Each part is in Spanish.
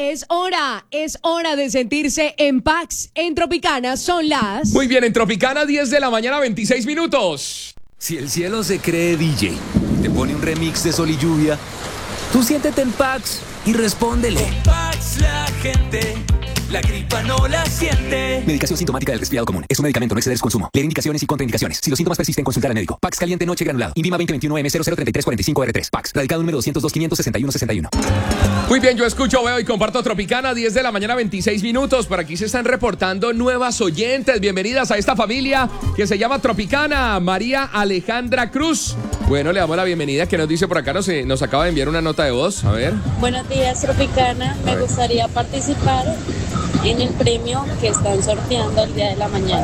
Es hora de sentirse en Pax. En Tropicana son las... Muy bien, en Tropicana 10 de la mañana, 26 minutos. Si el cielo se cree DJ, te pone un remix de Sol y Lluvia, tú siéntete en Pax y respóndele. Con Pax la gente, la gripa no la siente. Medicación sintomática del resfriado común. Es un medicamento, no exceder su consumo. Leer indicaciones y contraindicaciones. Si los síntomas persisten, consultar al médico. Pax caliente noche granulado. INVIMA 2021M003345R3. Pax. Radicado número 202-561-61. Muy bien, yo escucho, veo y comparto Tropicana, 10 de la mañana, 26 minutos. Por aquí se están reportando nuevas oyentes. Bienvenidas a esta familia que se llama Tropicana. María Alejandra Cruz. Bueno, le damos la bienvenida. ¿Qué nos dice por acá? Nos acaba de enviar una nota de voz. A ver. Buenos días, Tropicana. Me gustaría participar en el premio que están sorteando el día de la mañana.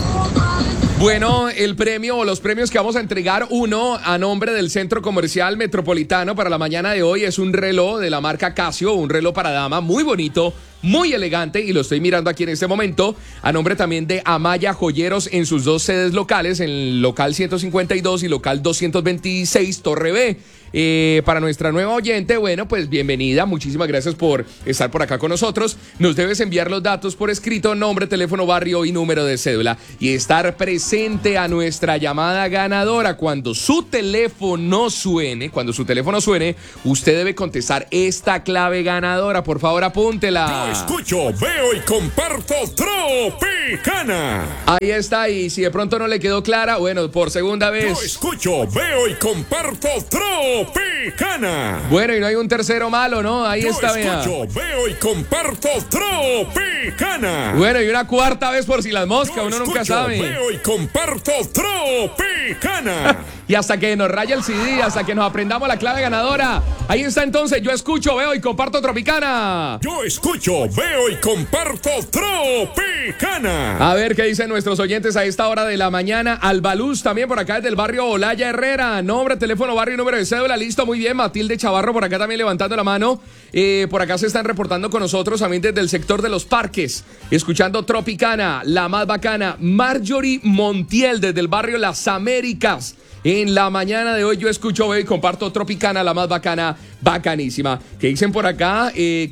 Bueno, el premio o los premios que vamos a entregar, uno a nombre del Centro Comercial Metropolitano para la mañana de hoy es un reloj de la marca Casio, un reloj para dama muy bonito, muy elegante, y lo estoy mirando aquí en este momento, a nombre también de Amaya Joyeros en sus dos sedes locales, en el local 152 y local 226 Torre B. Para nuestra nueva oyente, bueno, pues bienvenida, muchísimas gracias por estar por acá con nosotros. Nos debes enviar los datos por escrito, nombre, teléfono, barrio y número de cédula, y estar presente a nuestra llamada ganadora. Cuando su teléfono suene, usted debe contestar esta clave ganadora. Por favor, apúntela. Yo escucho, veo y comparto Tropicana. Ahí está, y si de pronto no le quedó clara, bueno, por segunda vez. Yo escucho, veo y comparto Tropicana. Bueno, y no hay un tercero malo, ¿no? Ahí está, vea. Yo escucho, veo y comparto Tropicana. Bueno, y una cuarta vez por si las moscas, uno nunca sabe. Veo y comparto Tropicana. Y hasta que nos raya el CD, hasta que nos aprendamos la clave ganadora. Ahí está entonces, yo escucho, veo y comparto Tropicana. Yo escucho, veo y comparto Tropicana. A ver qué dicen nuestros oyentes a esta hora de la mañana. Albaluz también por acá desde el barrio Olaya Herrera. Nombre, teléfono, barrio y número de cédula. Listo, muy bien. Matilde Chavarro por acá también levantando la mano. Por acá se están reportando con nosotros también desde el sector de los parques, escuchando Tropicana, la más bacana. Marjorie Montiel desde el barrio Las Américas. En la mañana de hoy yo escucho, veo y comparto Tropicana, la más bacana, bacanísima. ¿Qué dicen por acá?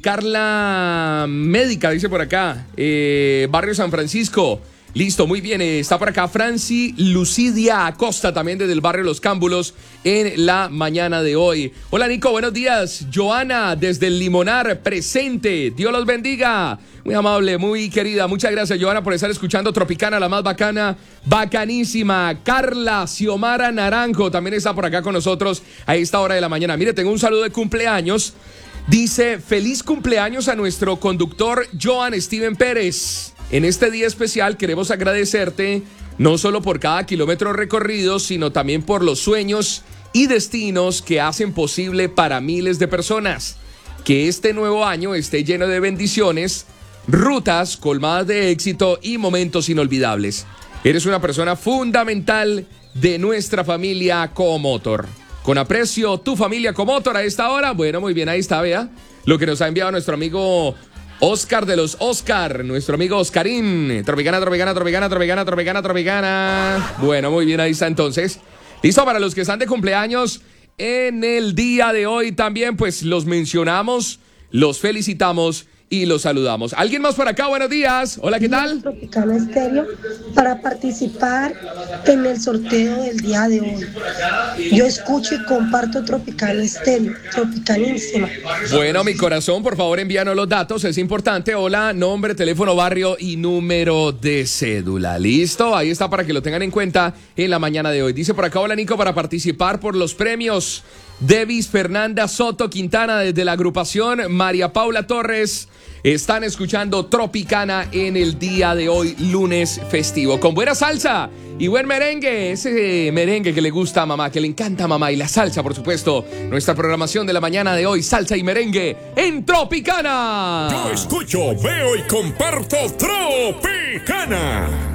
Carla Médica dice por acá. Barrio San Francisco. Listo, muy bien. Está por acá Franci Lucidia Acosta, también desde el barrio Los Cámbulos, en la mañana de hoy. Hola, Nico, buenos días. Joana, desde el Limonar, presente. Dios los bendiga. Muy amable, muy querida. Muchas gracias, Joana, por estar escuchando Tropicana, la más bacana, bacanísima. Carla Xiomara Naranjo también está por acá con nosotros a esta hora de la mañana. Mire, tengo un saludo de cumpleaños. Dice, feliz cumpleaños a nuestro conductor Joan Steven Pérez. En este día especial queremos agradecerte no solo por cada kilómetro recorrido, sino también por los sueños y destinos que hacen posible para miles de personas. Que este nuevo año esté lleno de bendiciones, rutas colmadas de éxito y momentos inolvidables. Eres una persona fundamental de nuestra familia Comotor. Con aprecio, tu familia Comotor a esta hora. Bueno, muy bien, ahí está, vea lo que nos ha enviado nuestro amigo Oscar de los Oscar, nuestro amigo Oscarín. Tropicana. Bueno, muy bien, ahí está entonces. Listo, para los que están de cumpleaños en el día de hoy también, pues los mencionamos, los felicitamos y los saludamos. ¿Alguien más por acá? Buenos días. Hola, ¿qué tal? Tropicana Estéreo para participar en el sorteo del día de hoy. Yo escucho y comparto Tropicana Estéreo, tropicanísima. Bueno, mi corazón, por favor, envíanos los datos, es importante. Hola, nombre, teléfono, barrio y número de cédula. ¿Listo? Ahí está para que lo tengan en cuenta en la mañana de hoy. Dice por acá, hola, Nico, para participar por los premios. Devis Fernanda Soto Quintana desde la agrupación María Paula Torres. Están escuchando Tropicana en el día de hoy, lunes festivo, con buena salsa y buen merengue, ese merengue que le gusta a mamá, que le encanta a mamá, y la salsa, por supuesto. Nuestra programación de la mañana de hoy, salsa y merengue en Tropicana. Yo escucho, veo y comparto Tropicana.